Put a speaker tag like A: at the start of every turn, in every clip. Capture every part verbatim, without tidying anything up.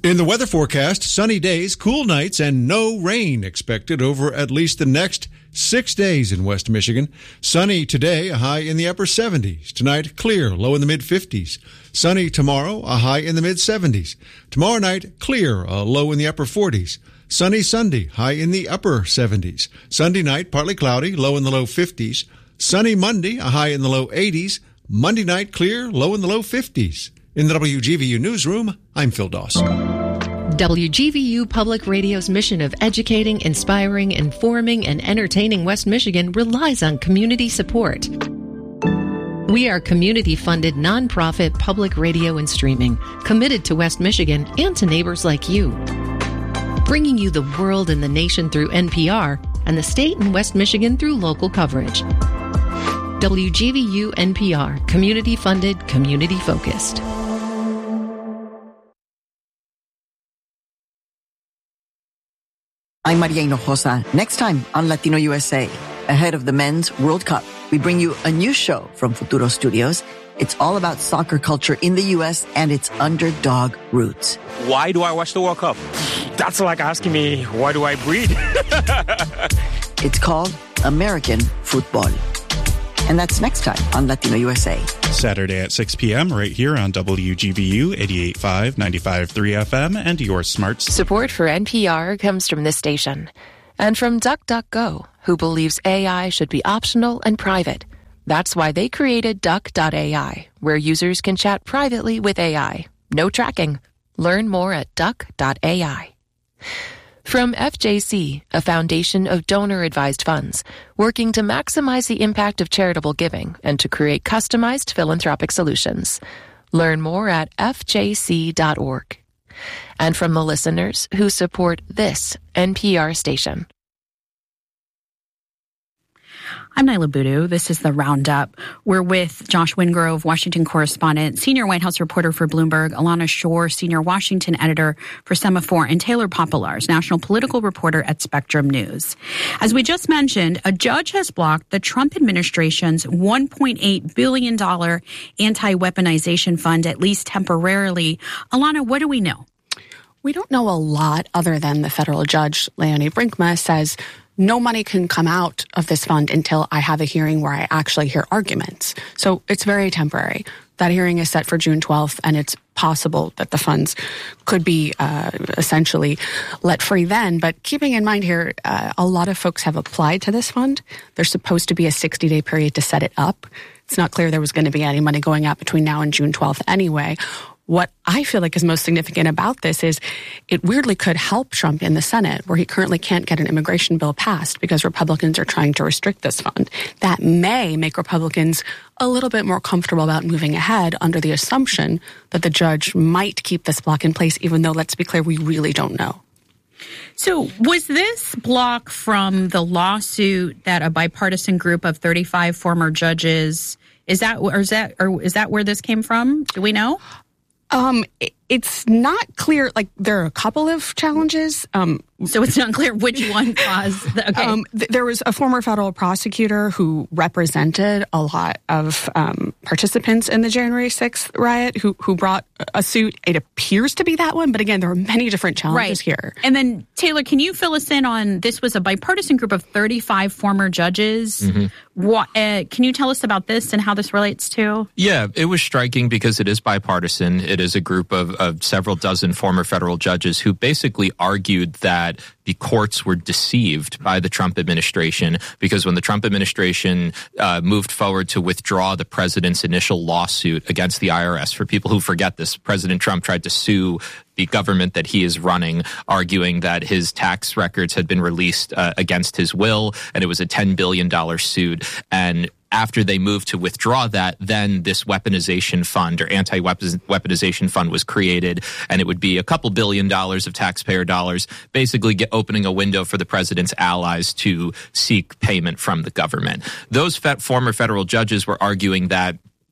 A: In the weather forecast, sunny days, cool nights, and no rain expected over at least the next six days in West Michigan. Sunny today, a high in the upper seventies. Tonight, clear, low in the mid-fifties. Sunny tomorrow, a high in the mid-seventies. Tomorrow night, clear, a low in the upper forties. Sunny Sunday, high in the upper seventies. Sunday night, partly cloudy, low in the low fifties. Sunny Monday, a high in the low eighties. Monday night, clear, low in the low fifties. In the W G V U newsroom, I'm Phil Dawson.
B: W G V U Public Radio's mission of educating, inspiring, informing, and entertaining West Michigan relies on community support. We are community-funded, nonprofit public radio and streaming, committed to West Michigan and to neighbors like you. Bringing you the world and the nation through N P R and the state and West Michigan through local coverage. W G V U N P R, community-funded, community-focused.
C: I'm Maria Hinojosa. Next time on Latino U S A, ahead of the Men's World Cup, we bring you a new show from Futuro Studios. It's all about soccer culture in the U S and its underdog roots.
D: Why do I watch the World Cup? That's like asking me, why do I breathe?
C: It's called American Football. And that's next time on Latino U S A.
E: Saturday at six p.m. right here on W G V U eighty-eight point five, ninety-five point three F M and your smart.
F: Support for N P R comes from this station and from DuckDuckGo, who believes A I should be optional and private. That's why they created Duck dot A I, where users can chat privately with A I. No tracking. Learn more at Duck dot A I. From F J C, a foundation of donor-advised funds, working to maximize the impact of charitable giving and to create customized philanthropic solutions. Learn more at F J C dot org. And from the listeners who support this N P R station.
G: I'm Nyla Boodoo. This is the Roundup. We're with Josh Wingrove, Washington correspondent, senior White House reporter for Bloomberg, Alana Shore, senior Washington editor for Semaphore, and Taylor Popolars, national political reporter at Spectrum News. As we just mentioned, a judge has blocked the Trump administration's one point eight billion dollars anti-weaponization fund, at least temporarily. Alana, what do we know?
H: We don't know a lot other than the federal judge, Leonie Brinkma, says no money can come out of this fund until I have a hearing where I actually hear arguments. So it's very temporary. That hearing is set for June twelfth, and it's possible that the funds could be uh, essentially let free then. But keeping in mind here, uh, a lot of folks have applied to this fund. There's supposed to be a sixty-day period to set it up. It's not clear there was going to be any money going out between now and June twelfth anyway. What I feel like is most significant about this is it weirdly could help Trump in the Senate, where he currently can't get an immigration bill passed because Republicans are trying to restrict this fund. That may make Republicans a little bit more comfortable about moving ahead under the assumption that the judge might keep this block in place, even though, let's be clear, we really don't know.
G: So was this block from the lawsuit that a bipartisan group of thirty-five former judges, is that, or is that, or is that where this came from? Do we know?
H: Um, it's not clear. Like, there are a couple of challenges. Um,
G: so it's not clear which one caused the, okay.
H: Um, th- there was a former federal prosecutor who represented a lot of um, participants in the January sixth riot who, who brought a suit. It appears to be that one. But again, there are many different challenges
G: right.
H: here.
G: And then, Taylor, can you fill us in on, this was a bipartisan group of thirty-five former judges. Mm-hmm. What, uh, can you tell us about this and how this relates to?
I: Yeah, it was striking because it is bipartisan. It is a group of, of several dozen former federal judges who basically argued that the courts were deceived by the Trump administration because when the Trump administration uh, moved forward to withdraw the president's initial lawsuit against the I R S, for people who forget this, President Trump tried to sue the government that he is running, arguing that his tax records had been released uh, against his will, and it was a ten billion dollars suit. And after they moved to withdraw that, then this weaponization fund or anti-weaponization fund was created, and it would be a couple billion dollars of taxpayer dollars, basically get, opening a window for the president's allies to seek payment from the government. Those fe- former federal judges were arguing that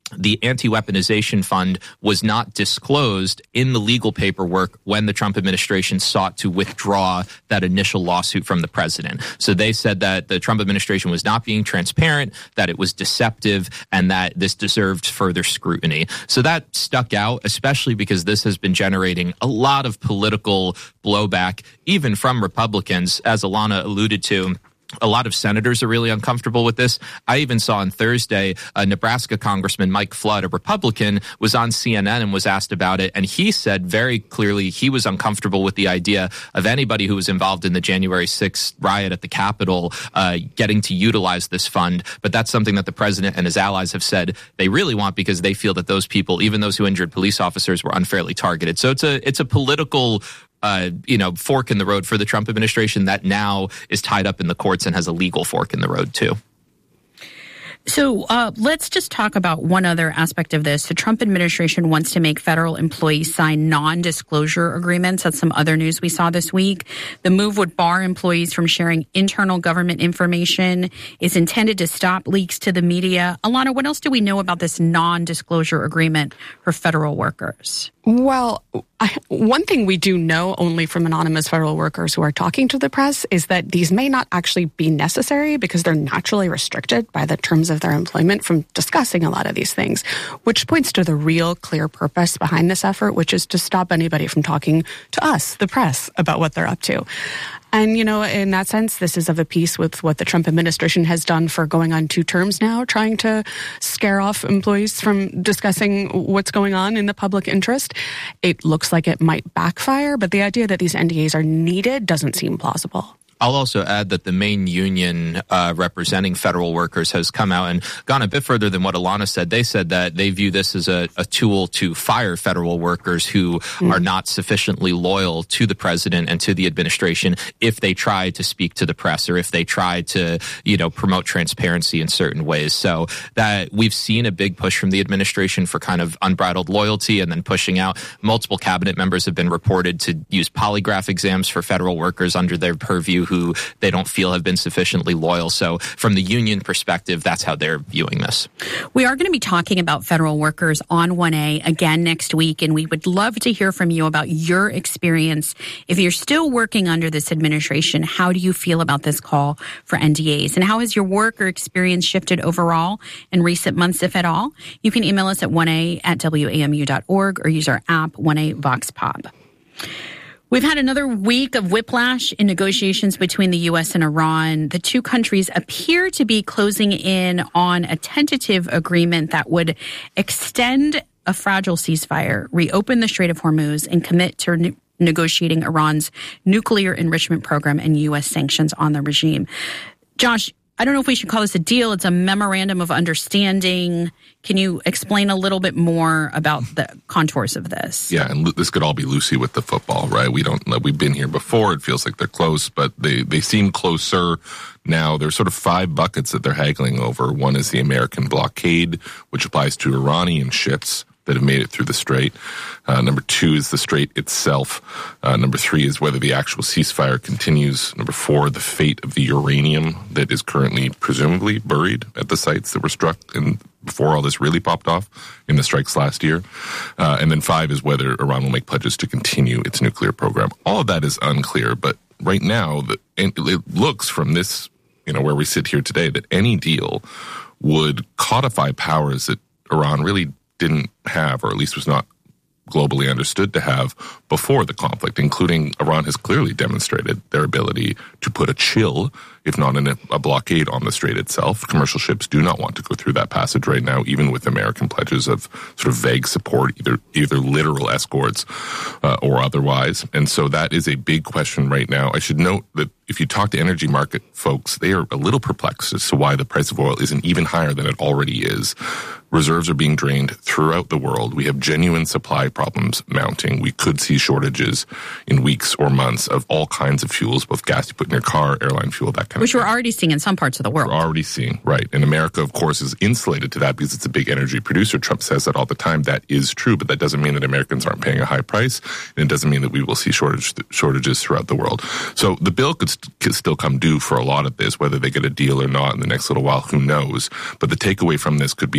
I: the anti-weaponization fund was not disclosed in the legal paperwork when the Trump administration sought to withdraw that initial lawsuit from the president. So they said that the Trump administration was not being transparent, that it was deceptive, and that this deserved further scrutiny. So that stuck out, especially because this has been generating a lot of political blowback, even from Republicans, as Alana alluded to. A lot of senators are really uncomfortable with this. I even saw on Thursday, uh, Nebraska Congressman Mike Flood, a Republican, was on C N N and was asked about it. And he said very clearly he was uncomfortable with the idea of anybody who was involved in the January sixth riot at the Capitol uh, getting to utilize this fund. But that's something that the president and his allies have said they really want, because they feel that those people, even those who injured police officers, were unfairly targeted. So it's a it's a political Uh, you know, fork in the road for the Trump administration that now is tied up in the courts and has a legal fork in the road, too.
G: So uh, let's just talk about one other aspect of this. The Trump administration wants to make federal employees sign non-disclosure agreements. That's some other news we saw this week. The move would bar employees from sharing internal government information. It's intended to stop leaks to the media. Alana, what else do we know about this non-disclosure agreement for federal workers?
H: Well, I, one thing we do know only from anonymous federal workers who are talking to the press is that these may not actually be necessary because they're naturally restricted by the terms of their employment from discussing a lot of these things, which points to the real clear purpose behind this effort, which is to stop anybody from talking to us, the press, about what they're up to. And, you know, in that sense, this is of a piece with what the Trump administration has done for going on two terms now, trying to scare off employees from discussing what's going on in the public interest. It looks like it might backfire, but the idea that these N D As are needed doesn't seem plausible.
I: I'll also add that the main union uh, representing federal workers has come out and gone a bit further than what Alana said. They said that they view this as a, a tool to fire federal workers who mm. are not sufficiently loyal to the president and to the administration if they try to speak to the press or if they try to, you know, promote transparency in certain ways. So that we've seen a big push from the administration for kind of unbridled loyalty and then pushing out. Multiple cabinet members have been reported to use polygraph exams for federal workers under their purview who they don't feel have been sufficiently loyal. So from the union perspective, that's how they're viewing this.
G: We are going to be talking about federal workers on one A again next week, and we would love to hear from you about your experience. If you're still working under this administration, how do you feel about this call for N D As? And how has your work or experience shifted overall in recent months, if at all? You can email us at one A at W A M U dot org or use our app, one A Vox Pop. We've had another week of whiplash in negotiations between the U S and Iran. The two countries appear to be closing in on a tentative agreement that would extend a fragile ceasefire, reopen the Strait of Hormuz, and commit to ne- negotiating Iran's nuclear enrichment program and U S sanctions on the regime. Josh, I don't know if we should call this a deal. It's a memorandum of understanding. Can you explain a little bit more about the contours of this?
J: Yeah, and this could all be Lucy with the football, right? We don't. We've been here before. It feels like they're close, but they, they seem closer now. There's sort of five buckets that they're haggling over. One is the American blockade, which applies to Iranian ships that have made it through the strait. Uh, number two is the strait itself. Uh, number three is whether the actual ceasefire continues. Number four, the fate of the uranium that is currently presumably buried at the sites that were struck in before all this really popped off in the strikes last year. Uh, and then five is whether Iran will make pledges to continue its nuclear program. All of that is unclear, but right now, the, it looks from this, you know, where we sit here today, that any deal would codify powers that Iran really didn't have, or at least was not globally understood to have before the conflict, including Iran has clearly demonstrated their ability to put a chill, if not in a, a blockade on the strait itself. Commercial ships do not want to go through that passage right now, even with American pledges of sort of vague support, either either literal escorts uh, or otherwise. And so that is a big question right now. I should note that if you talk to energy market folks, they are a little perplexed as to why the price of oil isn't even higher than it already is. Reserves are being drained throughout the world. We have genuine supply problems mounting. We could see shortages in weeks or months of all kinds of fuels, both gas you put in your car, airline fuel, that kind
G: Which
J: of thing.
G: Which we're already seeing in some parts of the world.
J: We're already seeing, right. And America, of course, is insulated to that because it's a big energy producer. Trump says that all the time. That is true, but that doesn't mean that Americans aren't paying a high price, and it doesn't mean that we will see shortage, shortages throughout the world. So the bill could, st- could still come due for a lot of this, whether they get a deal or not in the next little while, who knows. But the takeaway from this could be Iran has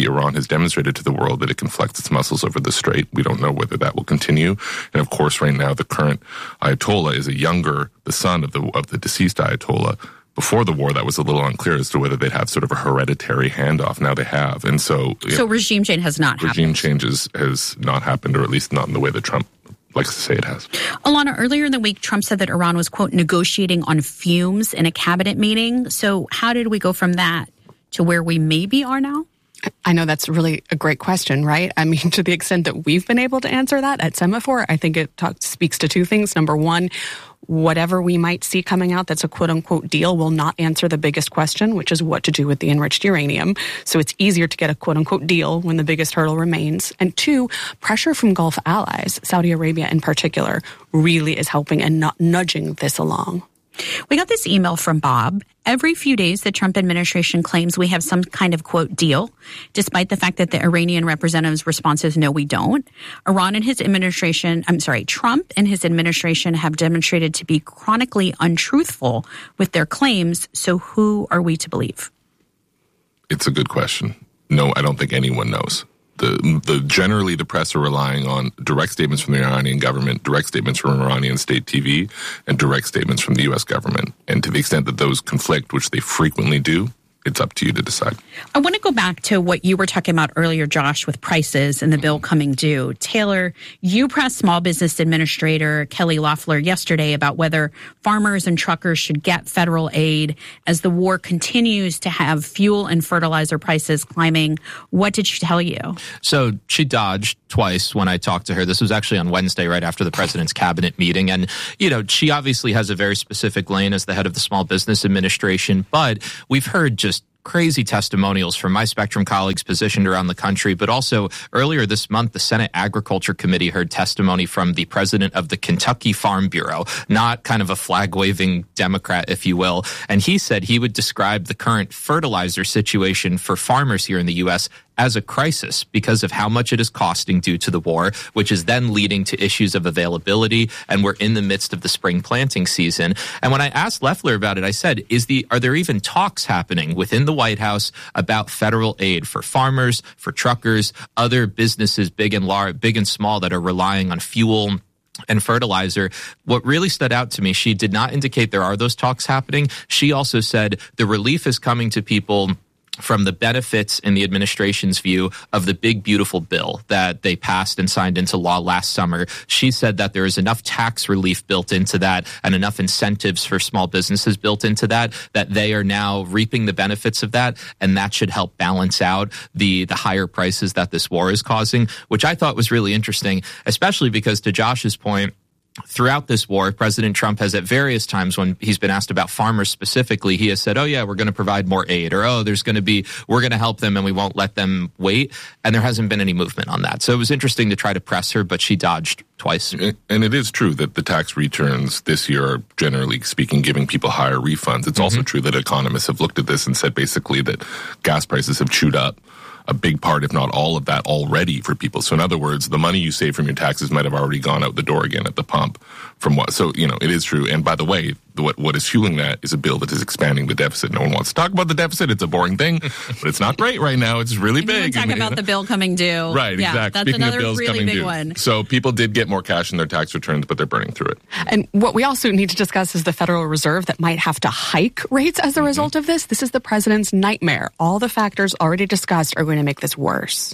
J: has demonstrated to the world that it can flex its muscles over the strait. We don't know whether that will continue. And of course, right now, the current Ayatollah is a younger, the son of the of the deceased Ayatollah. Before the war, that was a little unclear as to whether they'd have sort of a hereditary handoff. Now they have. And so...
G: So know, regime change has not
J: regime
G: happened.
J: Regime changes has not happened, or at least not in the way that Trump likes to say it has.
G: Alana, earlier in the week, Trump said that Iran was, quote, negotiating on fumes in a cabinet meeting. So how did we go from that to where we maybe are now?
H: I know that's really a great question, right? I mean, to the extent that we've been able to answer that at Semaphore, I think it talk, speaks to two things. Number one, whatever we might see coming out that's a quote-unquote deal will not answer the biggest question, which is what to do with the enriched uranium. So it's easier to get a quote-unquote deal when the biggest hurdle remains. And two, pressure from Gulf allies, Saudi Arabia in particular, really is helping and not nudging this along.
G: We got this email from Bob. Every few days, the Trump administration claims we have some kind of, quote, deal, despite the fact that the Iranian representative's response is, no, we don't. Iran and his administration, I'm sorry, Trump and his administration have demonstrated to be chronically untruthful with their claims. So who are we to believe?
J: It's a good question. No, I don't think anyone knows. The, the generally the press are relying on direct statements from the Iranian government, direct statements from Iranian state T V, and direct statements from the U S government. And to the extent that those conflict, which they frequently do, it's up to you to decide.
G: I want to go back to what you were talking about earlier, Josh, with prices and the bill coming due. Taylor, you pressed Small Business Administrator Kelly Loeffler yesterday about whether farmers and truckers should get federal aid as the war continues to have fuel and fertilizer prices climbing. What did she tell you?
I: So she dodged twice when I talked to her. This was actually on Wednesday, right after the president's cabinet meeting. And, you know, she obviously has a very specific lane as the head of the Small Business Administration, but we've heard just crazy testimonials from my Spectrum colleagues positioned around the country, but also earlier this month, the Senate Agriculture Committee heard testimony from the president of the Kentucky Farm Bureau, not kind of a flag-waving Democrat, if you will. And he said he would describe the current fertilizer situation for farmers here in the U S as a crisis because of how much it is costing due to the war, which is then leading to issues of availability. And we're in the midst of the spring planting season. And when I asked Loeffler about it, I said, "Is the are there even talks happening within the White House about federal aid for farmers, for truckers, other businesses, big and large, big and small, that are relying on fuel and fertilizer?" What really stood out to me, she did not indicate there are those talks happening. She also said the relief is coming to people from the benefits, in the administration's view, of the big, beautiful bill that they passed and signed into law last summer. She said that there is enough tax relief built into that and enough incentives for small businesses built into that, that they are now reaping the benefits of that, and that should help balance out the, the higher prices that this war is causing, which I thought was really interesting, especially because, to Josh's point, throughout this war, President Trump has at various times, when he's been asked about farmers specifically, he has said, oh, yeah, we're going to provide more aid, or, oh, there's going to be, we're going to help them and we won't let them wait. And there hasn't been any movement on that. So it was interesting to try to press her, but she dodged twice.
J: And it is true that the tax returns this year are, generally speaking, giving people higher refunds. It's mm-hmm. also true that economists have looked at this and said basically that gas prices have chewed up a big part, if not all of that, already for people. So in other words, the money you save from your taxes might have already gone out the door again at the pump. From what, so, you know, it is true. And by the way, what what is fueling that is a bill that is expanding the deficit. No one wants to talk about the deficit. It's a boring thing, but it's not great right now. It's really
G: and
J: big.
G: Talk
J: I mean,
G: about the bill coming due.
J: Right,
G: yeah,
J: exactly.
G: That's
J: Speaking
G: another
J: of bills
G: really
J: coming
G: big
J: due.
G: one.
J: So people did get more cash in their tax returns, but they're burning through it.
H: And what we also need to discuss is the Federal Reserve that might have to hike rates as a mm-hmm. result of this. This is the president's nightmare. All the factors already discussed are going to make this worse.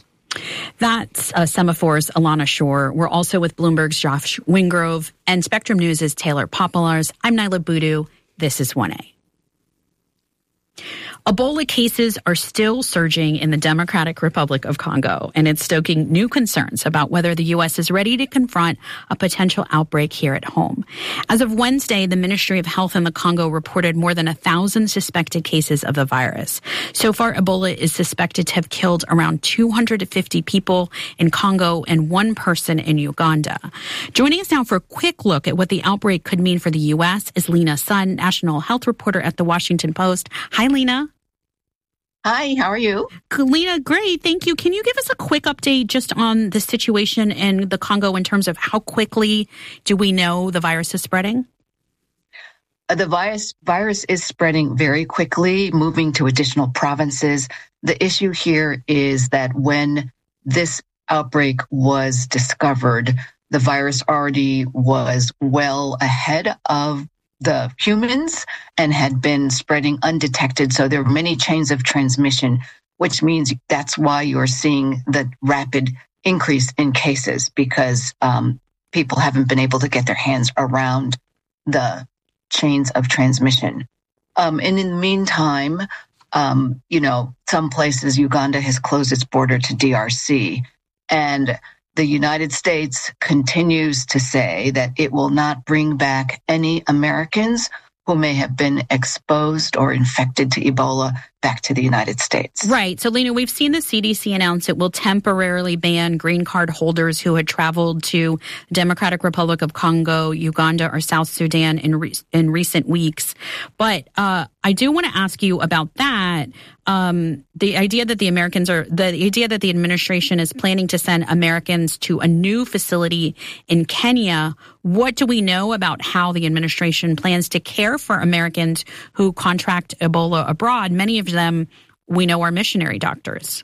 G: That's uh, Semaphore's Alana Shore. We're also with Bloomberg's Josh Wingrove, and Spectrum News' Taylor Popolars. I'm Nyla Boodoo. This is one A. Ebola cases are still surging in the Democratic Republic of Congo, and it's stoking new concerns about whether the U S is ready to confront a potential outbreak here at home. As of Wednesday, the Ministry of Health in the Congo reported more than a thousand suspected cases of the virus. So far, Ebola is suspected to have killed around two hundred fifty people in Congo and one person in Uganda. Joining us now for a quick look at what the outbreak could mean for the U S is Lena Sun, national health reporter at The Washington Post. Hi, Lena.
K: Hi, how are you?
G: Lena, great. Thank you. Can you give us a quick update just on the situation in the Congo in terms of how quickly do we know the virus is spreading?
K: Uh, the virus virus is spreading very quickly, moving to additional provinces. the issue here is that when this outbreak was discovered, the virus already was well ahead of the humans and had been spreading undetected. So there were many chains of transmission, which means that's why you're seeing the rapid increase in cases, because um, people haven't been able to get their hands around the chains of transmission. Um, and in the meantime, um, you know, some places, Uganda has closed its border to D R C, and the United States continues to say that it will not bring back any Americans who may have been exposed or infected to Ebola back to the United States.
G: Right. So, Lena, we've seen the C D C announce it will temporarily ban green card holders who had traveled to Democratic Republic of Congo, Uganda, or South Sudan in re- in recent weeks. But uh, I do want to ask you about that. Um, the idea that the Americans are, the idea that the administration is planning to send Americans to a new facility in Kenya. What do we know about how the administration plans to care for Americans who contract Ebola abroad? Many of them we know are missionary doctors.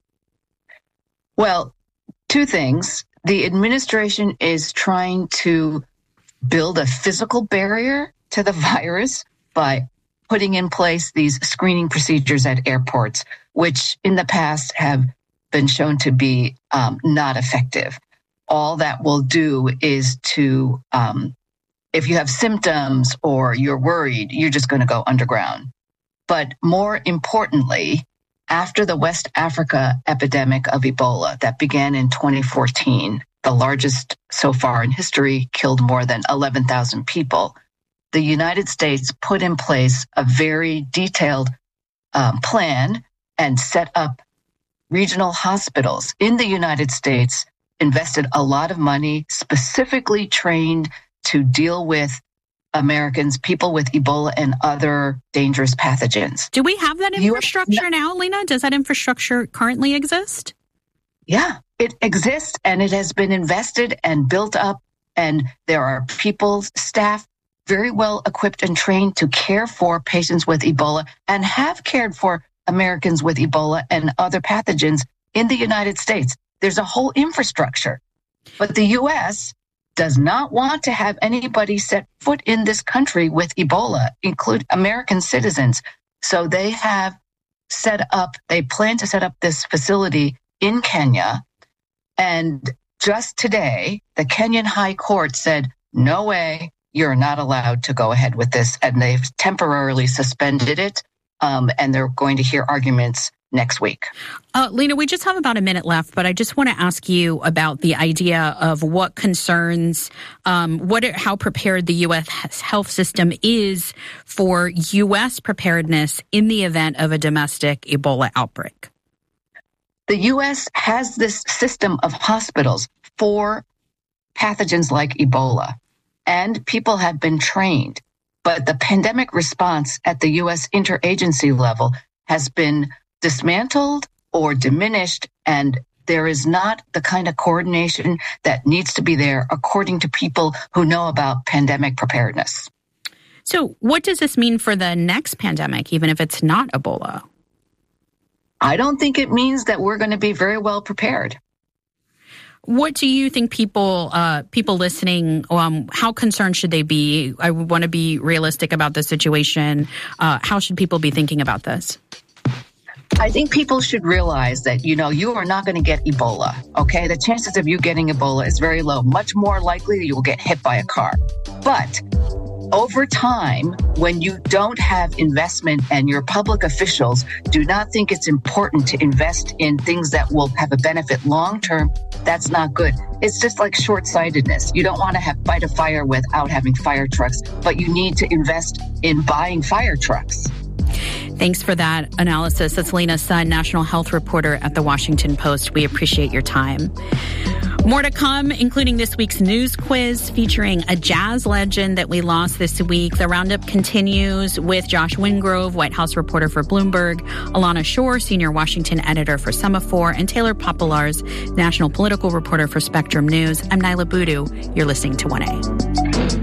K: Well, two things. The administration is trying to build a physical barrier to the virus by putting in place these screening procedures at airports, which in the past have been shown to be um, not effective. All that will do is to, um, if you have symptoms or you're worried, you're just going to go underground. But more importantly, after the West Africa epidemic of Ebola that began in twenty fourteen, the largest so far in history, killed more than eleven thousand people, the United States put in place a very detailed um, plan and set up regional hospitals in the United States, invested a lot of money, specifically trained to deal with Americans, people with Ebola and other dangerous pathogens.
G: Do we have that infrastructure now, Lena? Does that infrastructure currently exist?
K: Yeah, it exists, and it has been invested and built up, and there are people, staff, very well equipped and trained to care for patients with Ebola and have cared for Americans with Ebola and other pathogens in the United States. There's a whole infrastructure, but the U S does not want to have anybody set foot in this country with Ebola, include American citizens. So they have set up, they plan to set up this facility in Kenya. And just today, the Kenyan High Court said, no way, you're not allowed to go ahead with this. And they've temporarily suspended it. Um, and they're going to hear arguments next week.
G: Uh, Lena, we just have about a minute left, but I just want to ask you about the idea of what concerns, um, what, how prepared the U S health system is for U S preparedness in the event of a domestic Ebola outbreak.
K: The U S has this system of hospitals for pathogens like Ebola, and people have been trained. But the pandemic response at the U S interagency level has been dismantled or diminished, and there is not the kind of coordination that needs to be there according to people who know about pandemic preparedness.
G: So what does this mean for the next pandemic, even if it's not Ebola?
K: I don't think it means that we're going to be very well prepared.
G: What do you think people uh, people listening, um, how concerned should they be? I want to be realistic about the situation. Uh, how should people be thinking about this?
K: I think people should realize that, you know, you are not going to get Ebola, okay? The chances of you getting Ebola is very low, much more likely that you will get hit by a car. But over time, when you don't have investment and your public officials do not think it's important to invest in things that will have a benefit long term, that's not good. It's just like short-sightedness. You don't want to have fight a fire without having fire trucks, but you need to invest in buying fire trucks.
G: Thanks for that analysis. That's Lena Sun, national health reporter at The Washington Post. We appreciate your time. More to come, including this week's news quiz featuring a jazz legend that we lost this week. The roundup continues with Josh Wingrove, White House reporter for Bloomberg, Alana Shore, senior Washington editor for Semaphore, and Taylor Popolars, national political reporter for Spectrum News. I'm Nyla Boodoo. You're listening to one A.